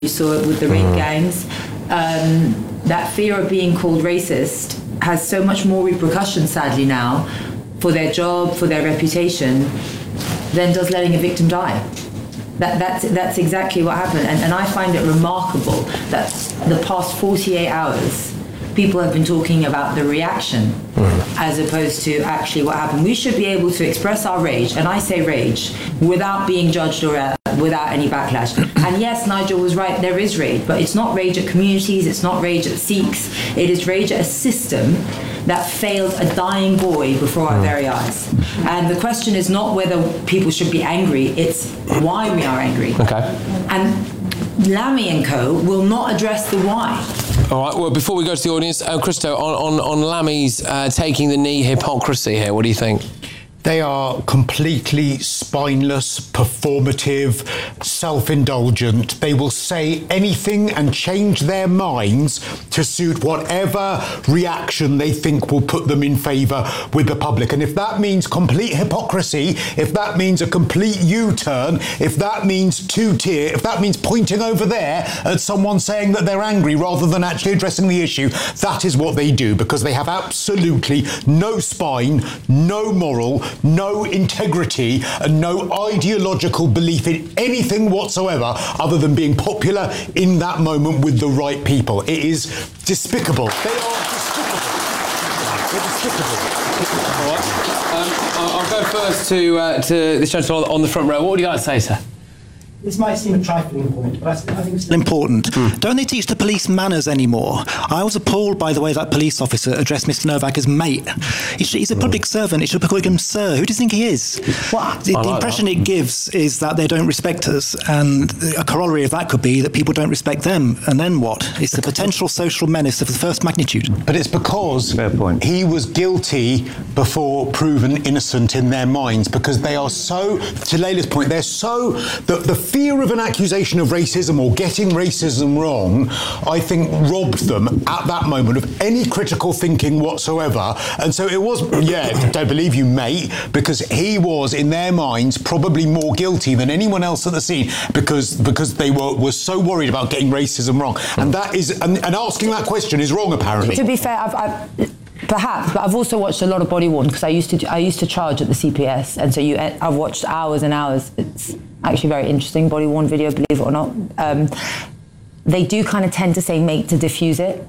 You saw it with the rape gangs. That fear of being called racist has so much more repercussions, sadly, now, for their job, for their reputation, than does letting a victim die. That's exactly what happened. And I find it remarkable that the past 48 hours, people have been talking about the reaction as opposed to actually what happened. We should be able to express our rage, and I say rage, without being judged or without any backlash. And yes, Nigel was right, there is rage, but it's not rage at communities, it's not rage at Sikhs, it is rage at a system that failed a dying boy before our very eyes. And the question is not whether people should be angry, it's why we are angry. Okay. And Lammy and co will not address the why. All right, well, before we go to the audience, Christo, on Lammy's taking the knee hypocrisy here, what do you think? They are completely spineless, performative, self-indulgent. They will say anything and change their minds to suit whatever reaction they think will put them in favour with the public. And if that means complete hypocrisy, if that means a complete U-turn, if that means two-tier, if that means pointing over there at someone saying that they're angry rather than actually addressing the issue, that is what they do, because they have absolutely no spine, no moral, no integrity and no ideological belief in anything whatsoever other than being popular in that moment with the right people. It is despicable. They are despicable. They're despicable. All right. I'll go first to this gentleman on the front row. What would you like to say, sir? This might seem a trifling point, but I think it's important. Don't they teach the police manners anymore? I was appalled by the way that police officer addressed Mr. Novak as mate. He's a public servant. He should be calling him sir. Who do you think he is? The impression it gives is that they don't respect us, and a corollary of that could be that people don't respect them. And then what? It's the potential social menace of the first magnitude. But it's because he was guilty before proven innocent in their minds, because they are so, to Layla's point, they're so, the fear of an accusation of racism or getting racism wrong, I think, robbed them at that moment of any critical thinking whatsoever. And so it was, don't believe you, mate, because he was, in their minds, probably more guilty than anyone else at the scene, because they were so worried about getting racism wrong. And that is, and asking that question is wrong, apparently. To be fair, perhaps, but I've also watched a lot of body worn, because I used to charge at the CPS, and so I've watched hours and hours. It's actually very interesting body worn video, believe it or not. They do kind of tend to say mate to diffuse it.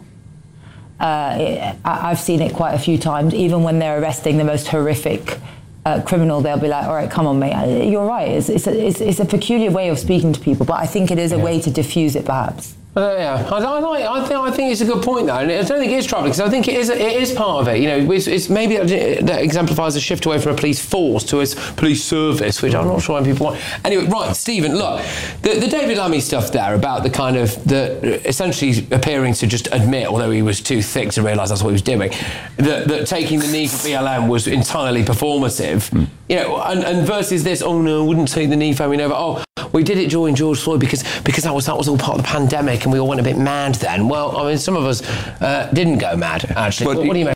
I've seen it quite a few times. Even when they're arresting the most horrific criminal, they'll be like, all right, come on, mate. You're right. It's a peculiar way of speaking to people, but I think it is a way to diffuse it, perhaps. I think it's a good point, though, and I don't think it is troubling, because I think it is part of it. You know, it's maybe that exemplifies a shift away from a police force to a police service, which I'm not sure why people want. Anyway, right, Stephen, look, the David Lammy stuff there about the kind of essentially appearing to just admit, although he was too thick to realise that's what he was doing, that taking the knee for BLM was entirely performative. You know, and versus this, oh no, I wouldn't take the knee for me over. Oh, we did it during George Floyd because that was all part of the pandemic, and we all went a bit mad then. Well, I mean, some of us didn't go mad, actually. What do you make?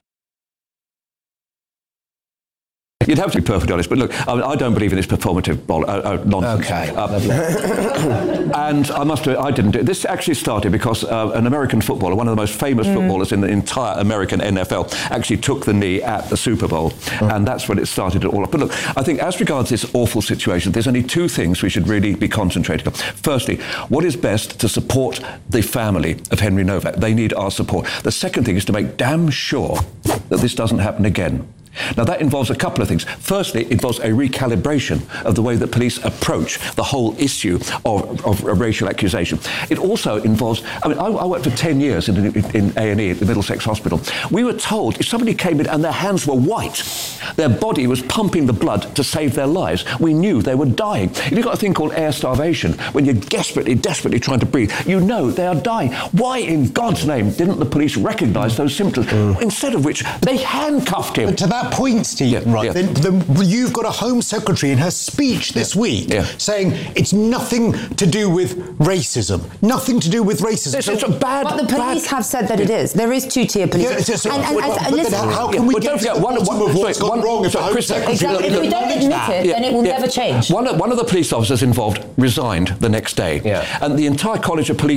You'd have to be perfectly honest, but look, I don't believe in this performative nonsense. Okay. And I must admit, I didn't do it. This actually started because an American footballer, one of the most famous footballers in the entire American NFL, actually took the knee at the Super Bowl, and that's when it started it all up. But look, I think as regards this awful situation, there's only two things we should really be concentrating on. Firstly, what is best to support the family of Henry Novak? They need our support. The second thing is to make damn sure that this doesn't happen again. Now, that involves a couple of things. Firstly, it involves a recalibration of the way that police approach the whole issue of racial accusation. It also involves, I mean, I worked for 10 years in A&E at the Middlesex Hospital. We were told if somebody came in and their hands were white, their body was pumping the blood to save their lives. We knew they were dying. You've got a thing called air starvation. When you're desperately trying to breathe, you know they are dying. Why in God's name didn't the police recognise those symptoms? Instead of which, they handcuffed him. But to that that point, Stephen, right, then you've got a Home Secretary in her speech this week saying it's nothing to do with racism. Nothing to do with racism. It's a bad... But the police have said that it is. There is two-tier police. How can we get to the bottom of what's gone wrong if the Home Secretary... Exactly. If we don't admit it, then it will never change. One of the police officers involved resigned the next day. And the entire College of Police